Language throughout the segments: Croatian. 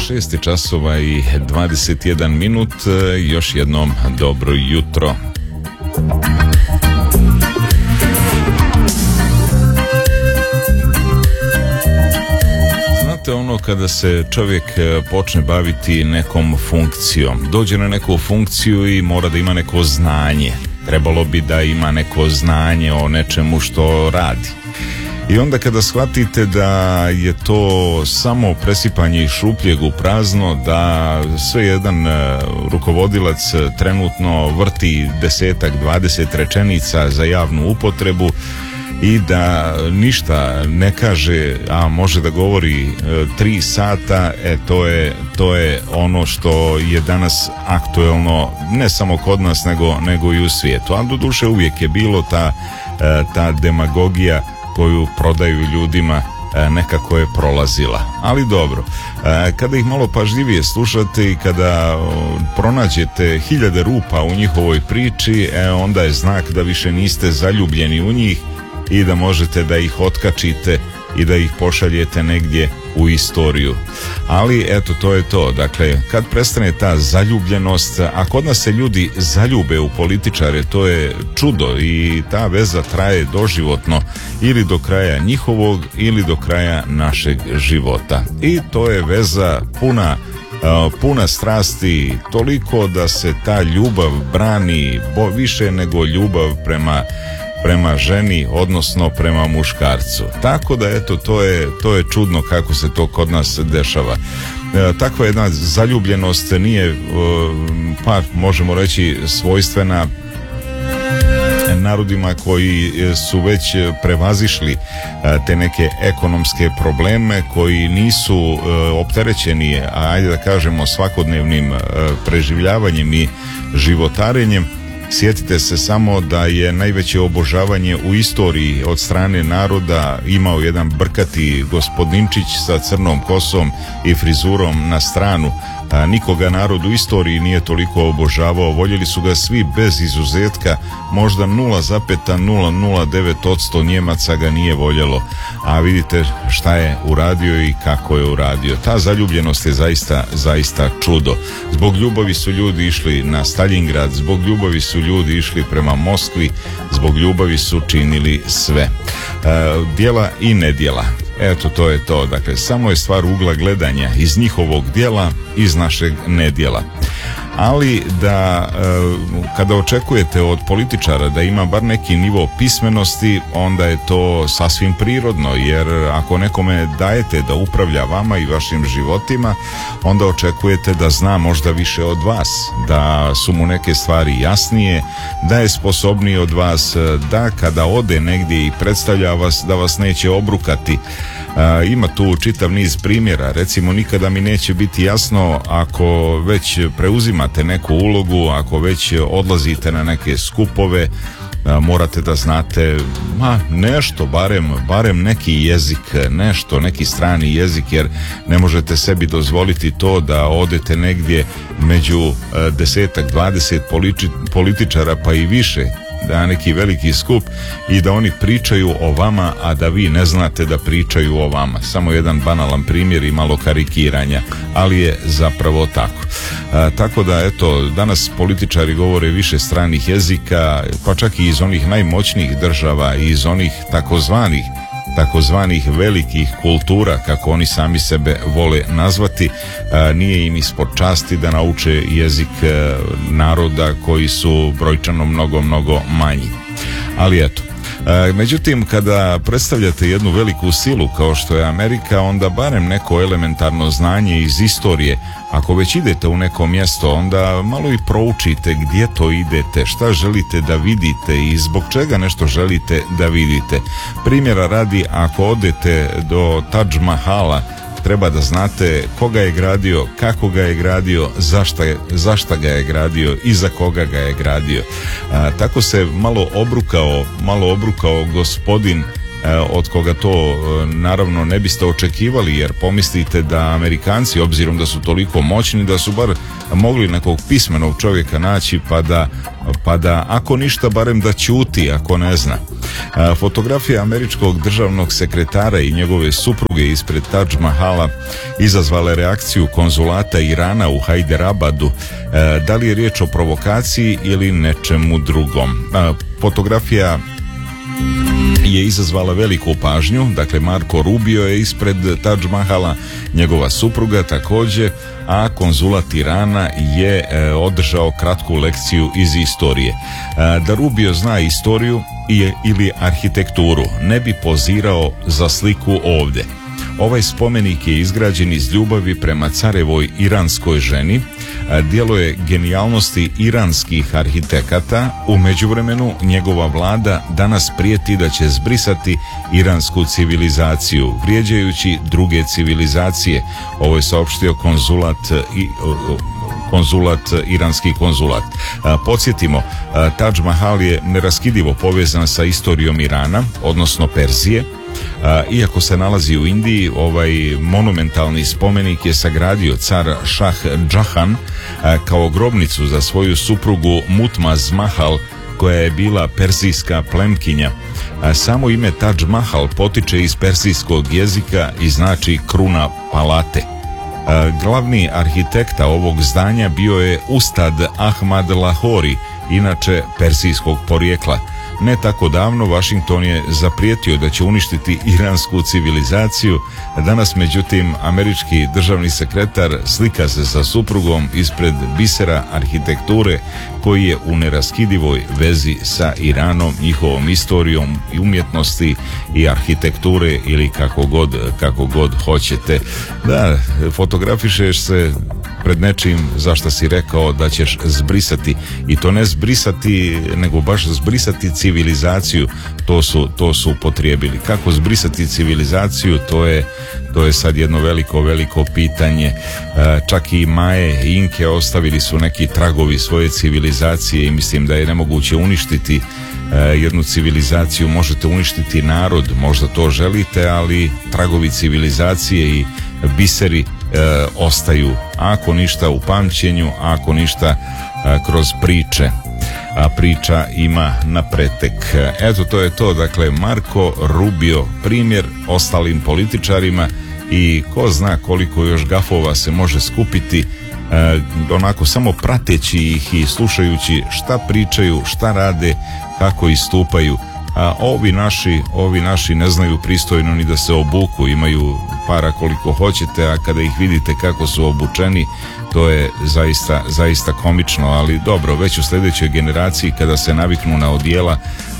6 časova i 21 minut, još jednom dobro jutro. Znate ono kada se čovjek počne baviti nekom funkcijom, dođe na neku funkciju i mora da ima neko znanje. Trebalo bi da ima neko znanje o nečemu što radi. I onda kada shvatite da je to samo presipanje iz šupljeg u prazno, da sve jedan rukovodilac trenutno vrti 10-20 rečenica za javnu upotrebu i da ništa ne kaže, a može da govori 3 sata, to je ono što je danas aktuelno ne samo kod nas nego i u svijetu. A doduše uvijek je bilo ta demagogija koju prodaju ljudima, nekako je prolazila. Ali dobro, kada ih malo pažljivije slušate i kada pronađete hiljade rupa u njihovoj priči, onda je znak da više niste zaljubljeni u njih i da možete da ih otkačite i da ih pošaljete negdje u istoriju. Ali eto, to je to. Dakle, kad prestane ta zaljubljenost, a kod nas se ljudi zaljube u političare, to je čudo i ta veza traje doživotno ili do kraja njihovog ili do kraja našeg života. I to je veza puna strasti, toliko da se ta ljubav brani više nego ljubav prema ženi, odnosno prema muškarcu. Tako da eto, to je čudno kako se to kod nas dešava. Takva jedna zaljubljenost nije, pa možemo reći, svojstvena narodima koji su već prevazišli te neke ekonomske probleme, koji nisu opterećeni, ajde da kažemo, svakodnevnim preživljavanjem i životarenjem. Sjetite se samo da je najveće obožavanje u istoriji od strane naroda imao jedan brkati gospodinčić sa crnom kosom i frizurom na stranu. Nikoga narod u istoriji nije toliko obožavao, voljeli su ga svi bez izuzetka, možda 0,009% Njemaca ga nije voljelo, a vidite šta je uradio i kako je uradio. Ta zaljubljenost je zaista čudo. Zbog ljubavi su ljudi išli na Staljingrad, zbog ljubavi su ljudi išli prema Moskvi, zbog ljubavi su činili sve. Djela i nedjela. Eto, to je to. Dakle, samo je stvar ugla gledanja iz njihovog djela, iz našeg nedjela. Ali da kada očekujete od političara da ima bar neki nivo pismenosti, onda je to sasvim prirodno, jer ako nekome dajete da upravlja vama i vašim životima, onda očekujete da zna možda više od vas, da su mu neke stvari jasnije, da je sposobniji od vas, da kada ode negdje i predstavlja vas, da vas neće obrukati. Ima tu čitav niz primjera. Recimo, nikada mi neće biti jasno ako već preuzimate neku ulogu, ako već odlazite na neke skupove, morate da znate nešto, barem neki jezik, neki strani jezik, jer ne možete sebi dozvoliti to da odete negdje među 10-20 političara pa i više, da neki veliki skup i da oni pričaju o vama, a da vi ne znate da pričaju o vama. Samo jedan banalan primjer i malo karikiranja, ali je zapravo tako. Tako da eto, danas političari govore više stranih jezika, pa čak i iz onih najmoćnijih država i iz onih takozvanih velikih kultura, kako oni sami sebe vole nazvati. Nije im ispod časti da nauče jezik naroda koji su brojčano mnogo manji. Ali eto, međutim, kada predstavljate jednu veliku silu kao što je Amerika, onda barem neko elementarno znanje iz istorije. Ako već idete u neko mjesto, onda malo i proučite gdje to idete, šta želite da vidite i zbog čega nešto želite da vidite. Primjera radi, ako odete do Taj Mahala, treba da znate ko ga je gradio, kako ga je gradio, zašta ga je gradio i za koga ga je gradio. Tako se malo obrukao gospodin od koga to naravno ne biste očekivali, jer pomislite da Amerikanci, obzirom da su toliko moćni, da su bar mogli nekog pismenog čovjeka naći pa da ako ništa barem da ćuti ako ne zna. Fotografija američkog državnog sekretara i njegove supruge ispred Taj Mahala izazvala reakciju konzulata Irana u Hajderabadu. Da li je riječ o provokaciji ili nečemu drugom? Fotografija je izazvala veliku pažnju. Dakle, Marco Rubio je ispred Taj Mahala, njegova supruga također, a konzulat Irana je održao kratku lekciju iz istorije. Da Rubio zna istoriju ili arhitekturu, ne bi pozirao za sliku ovdje. Ovaj spomenik je izgrađen iz ljubavi prema carevoj iranskoj ženi. Djelo je genijalnosti iranskih arhitekata. U međuvremenu njegova vlada danas prijeti da će zbrisati iransku civilizaciju, vrijeđajući druge civilizacije. Ovo je saopštio iranski konzulat. Podsjetimo, Taj Mahal je neraskidivo povezan sa istorijom Irana, odnosno Perzije. Iako se nalazi u Indiji, ovaj monumentalni spomenik je sagradio car Šah Džahan kao grobnicu za svoju suprugu Mutmaz Mahal, koja je bila perzijska plemkinja. Samo ime Taj Mahal potiče iz perzijskog jezika i znači kruna palate. Glavni arhitekta ovog zdanja bio je Ustad Ahmad Lahori, inače perzijskog porijekla. Ne tako davno Washington je zaprijetio da će uništiti iransku civilizaciju. Danas, međutim, američki državni sekretar slika se sa suprugom ispred bisera arhitekture koji je u neraskidivoj vezi sa Iranom, njihovom istorijom i umjetnosti i arhitekture, ili kako god hoćete. Da, fotografišeš se pred nečim za što si rekao da ćeš zbrisati, i to ne zbrisati, nego baš zbrisati civilizaciju. To su upotrijebili. Kako zbrisati civilizaciju, to je sad jedno veliko pitanje. Čak i Maje i Inke ostavili su neki tragovi svoje civilizacije i mislim da je nemoguće uništiti jednu civilizaciju. Možete uništiti narod, možda to želite, ali tragovi civilizacije i biseri ostaju, ako ništa u pamćenju, ako ništa kroz priče, a priča ima napretek. Eto, to je to. Dakle, Marco Rubio primjer ostalim političarima i ko zna koliko još gafova se može skupiti onako samo prateći ih i slušajući šta pričaju, šta rade, kako istupaju. A ovi naši ne znaju pristojno ni da se obuku, imaju para koliko hoćete, a kada ih vidite kako su obučeni, to je zaista komično, ali dobro, već u sljedećoj generaciji kada se naviknu na odijela,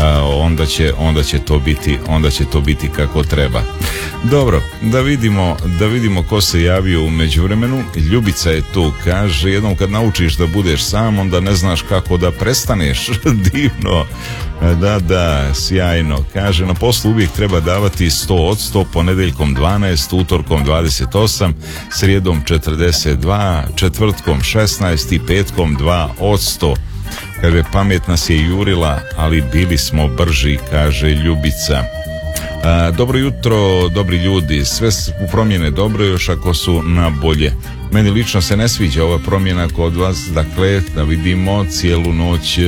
onda će to biti kako treba. Dobro, da vidimo ko se javio u međuvremenu. Ljubica je tu, kaže, jednom kad naučiš da budeš sam, onda ne znaš kako da prestaneš. Divno. Da, sjajno. Kaže, na poslu uvijek treba davati 100%, ponedeljkom 12, utorkom 28, srijedom 42, četvrtkom 16 i petkom 2%. Kaže, pamet nas je jurila, ali bili smo brži, kaže Ljubica. Dobro jutro, dobri ljudi, sve u promjene dobro, još ako su na bolje. Meni lično se ne sviđa ova promjena kod vas, dakle, da vidimo, cijelu noć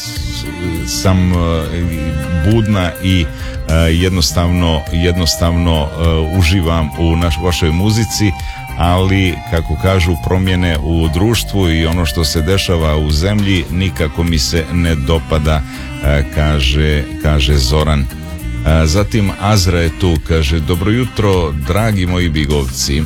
sam budna i jednostavno uživam u vašoj muzici, ali kako kažu, promjene u društvu i ono što se dešava u zemlji nikako mi se ne dopada, kaže Zoran. Zatim Azra je tu, kaže, dobro jutro dragi moji bigovci.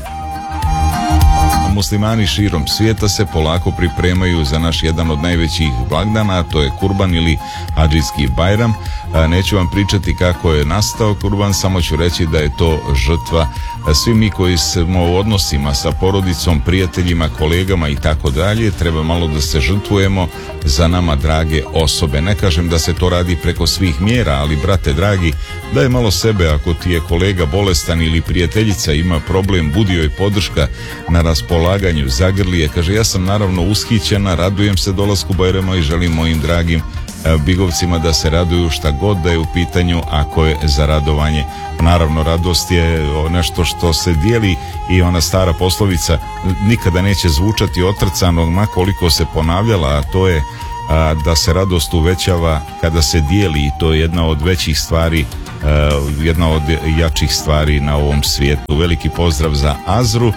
Muslimani širom svijeta se polako pripremaju za naš jedan od najvećih blagdana, a to je Kurban ili Hadžijski Bajram. Neću vam pričati kako je nastao Kurban, samo ću reći da je to žrtva. Svi mi koji smo u odnosima sa porodicom, prijateljima, kolegama i tako dalje, treba malo da se žrtvujemo za nama drage osobe. Ne kažem da se to radi preko svih mjera, ali brate dragi, daj malo sebe. Ako ti je kolega bolestan ili prijateljica ima problem, budi joj podrška na raspolaganju, zagrli je. Kaže, ja sam naravno ushićena, radujem se dolasku Bajrama i želim mojim dragim bigovcima da se raduju šta god da je u pitanju ako je za radovanje. Naravno, radost je nešto što se dijeli i ona stara poslovica nikada neće zvučati otrcano ma koliko se ponavljala, a to je da se radost uvećava kada se dijeli i to je jedna od većih stvari, jedna od jačih stvari na ovom svijetu. Veliki pozdrav za Azru.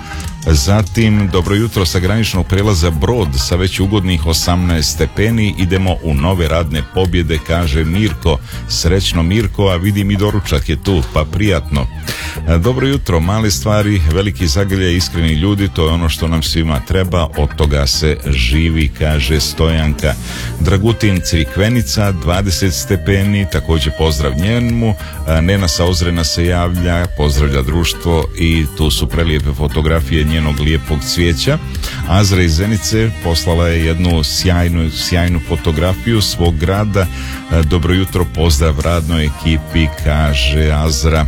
Zatim, dobro jutro sa graničnog prelaza Brod sa već ugodnih 18 stepeni. Idemo u nove radne pobjede, kaže Mirko. Srećno Mirko, a vidim i doručak je tu, pa prijatno. Dobro jutro, male stvari, veliki zagrljaj, iskreni ljudi, to je ono što nam svima treba, od toga se živi, kaže Stojanka. Dragutin Crikvenica, 20 stepeni, također pozdrav njemu. Nena sa Ozrena se javlja, pozdravlja društvo i tu su prelijepe fotografije njenog lijepog cvijeća. Azra iz Zenice poslala je jednu sjajnu fotografiju svog grada. Dobro jutro, pozdrav radnoj ekipi, kaže Azra.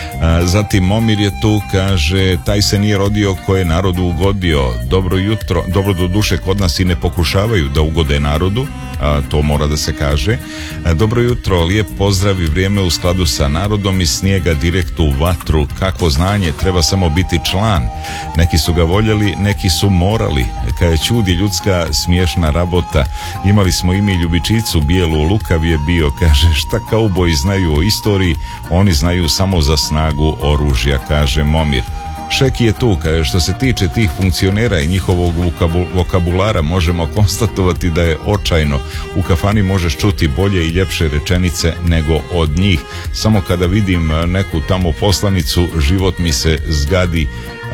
Zatim Momir je tu, kaže taj se nije rodio ko je narodu ugodio. Dobro jutro, dobro do duše kod nas i ne pokušavaju da ugode narodu, to mora da se kaže. Dobro jutro, lijep pozdrav i vrijeme u skladu sa narodom, iz snijega direkt u vatru. Kakvo znanje, treba samo biti član. Neki su ga voljeli, neki su morali. Kad je čudi ljudska smiješna rabota. Imali smo i mi ljubičicu bijelu, lukav je bio, kaže šta kauboji znaju o istoriji, oni znaju samo za snagu oružja, kaže Momir. Šeki je tu, kaže što se tiče tih funkcionera i njihovog vokabulara možemo konstatovati da je očajno. U kafani možeš čuti bolje i ljepše rečenice nego od njih. Samo kada vidim neku tamo poslanicu, život mi se zgadi.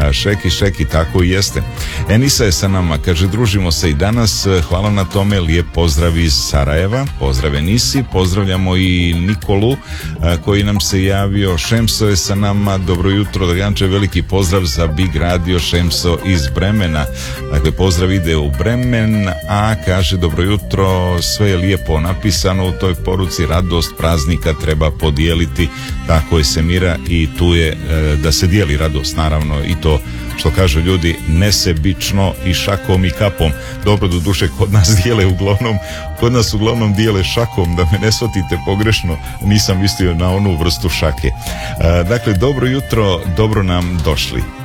Šeki, tako i jeste. Enisa je sa nama, kaže družimo se i danas, hvala na tome, lijep pozdrav iz Sarajeva, pozdrav Enisi, pozdravljamo i Nikolu koji nam se javio. Šemso je sa nama, dobro jutro Draganče, veliki pozdrav za Big Radio Šemso iz Bremena, dakle pozdrav ide u Bremen, a kaže dobro jutro, sve je lijepo napisano u toj poruci, radost praznika treba podijeliti, tako je Semira i tu je da se dijeli radost, naravno i to što kažu ljudi nesebično i šakom i kapom. Dobro, do duše kod nas uglavnom dijele šakom, da me ne shvatite pogrešno, nisam mislio na onu vrstu šake. Dakle, dobro jutro, dobro nam došli.